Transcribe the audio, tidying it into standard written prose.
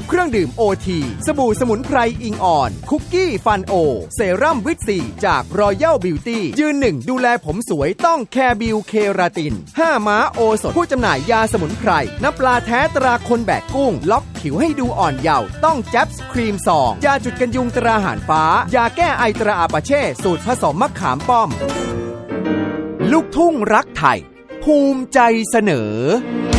เครื่องดื่มโอทีสบู่สมุนไพรอิงอ่อนคุกกี้ฟันโอเซรั่มวิตซีจากรอยัลบิวตี้ยืนหนึ่งดูแลผมสวยต้องแคร์บิวเคราติน5ม้าโอสถผู้จำหน่ายยาสมุนไพรน้ำปลาแท้ตราคนแบกกุ้งล็อกผิวให้ดูอ่อนเยาว์ต้องแจ๊บส์ครีมซองยาจุดกันยุงตราหารฟ้ายาแก้ไอตราอาปาเช่สูตรผสมมะขามป้อมลูกทุ่งรักไทยภูมิใจเสนอ